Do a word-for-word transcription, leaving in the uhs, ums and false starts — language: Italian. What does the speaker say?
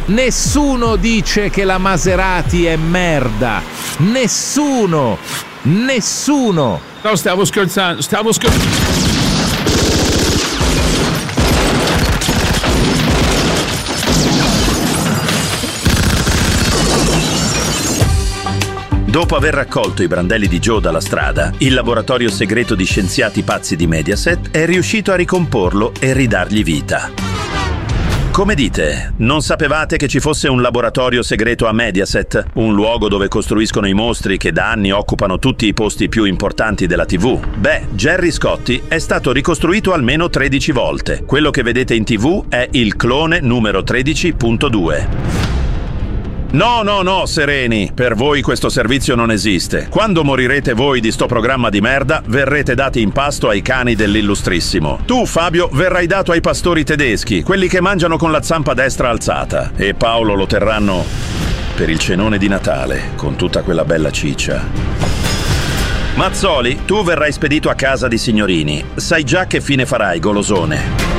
Nessuno dice che la Maserati è merda. Nessuno. Nessuno. No, stavo scherzando, stavo scherzando. Dopo aver raccolto i brandelli di Joe dalla strada, il laboratorio segreto di scienziati pazzi di Mediaset è riuscito a ricomporlo e ridargli vita. Come dite, non sapevate che ci fosse un laboratorio segreto a Mediaset, un luogo dove costruiscono i mostri che da anni occupano tutti i posti più importanti della tivù? Beh, Gerry Scotti è stato ricostruito almeno tredici volte. Quello che vedete in tivù è il clone numero tredici punto due. No, no, no, sereni, per voi questo servizio non esiste. Quando morirete voi di sto programma di merda, verrete dati in pasto ai cani dell'illustrissimo. Tu, Fabio, verrai dato ai pastori tedeschi, quelli che mangiano con la zampa destra alzata. E Paolo lo terranno per il cenone di Natale, con tutta quella bella ciccia. Mazzoli, tu verrai spedito a casa di Signorini. Sai già che fine farai, golosone.